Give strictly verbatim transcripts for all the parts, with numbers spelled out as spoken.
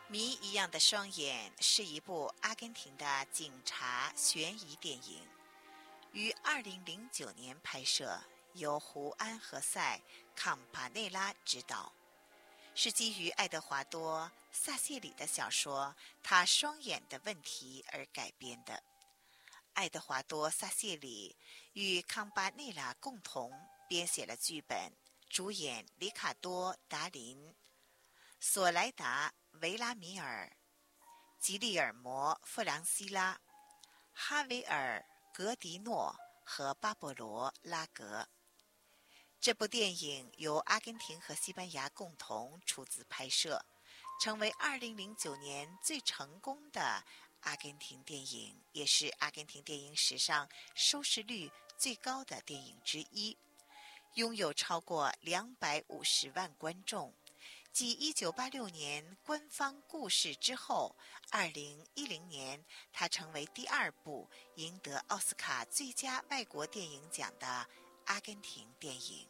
谜一样的双眼是一部阿根廷的警察悬疑电影，于二零零九年拍摄，由胡安和塞·康帕内拉执导，是基于爱德华多·萨谢里的小说《他双眼的问题》而改编的。爱德华多·萨谢里与康巴内拉共同编写了剧本，主演里卡多·达林、索莱达·维拉米尔、吉利尔摩·弗朗西拉、哈维尔·格迪诺和巴勃罗·拉格。这部电影由阿根廷和西班牙共同出资拍摄，成为二零零九年最成功的阿根廷电影，也是阿根廷电影史上收视率最高的电影之一，拥有超过两百五十万观众。继一九八六年官方故事之后，二零一零年它成为第二部赢得奥斯卡最佳外国电影奖的阿根廷电影。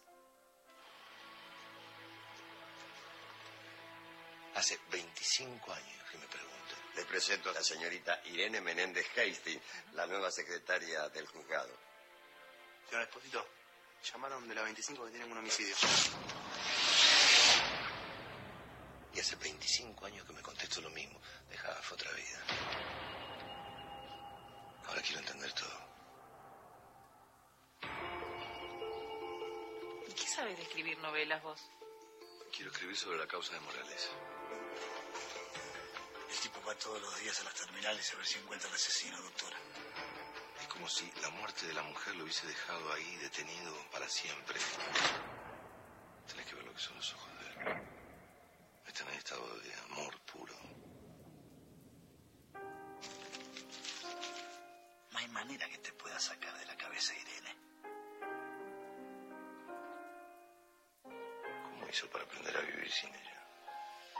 Hace veinticinco años que me pregunto. Le presento a la señorita Irene Menéndez Hastings, la nueva secretaria del juzgado. Señor Esposito, llamaron de la veinticinco que tienen un homicidio. Y hace veinticinco años que me contesto lo mismo. Dejá, fue otra vida. Ahora quiero entender todo. ¿Y qué sabes de escribir novelas vos? Quiero escribir sobre la causa de Morales. El tipo va todos los días a las terminales a ver si encuentra al asesino, doctora. Es como si la muerte de la mujer lo hubiese dejado ahí detenido para siempre. Tenés que ver lo que son los ojos de él. Están en estado de amor puro. No hay manera que te pueda sacar de la cabeza, Irene. ¿Cómo hizo para aprender a vivir sin ella?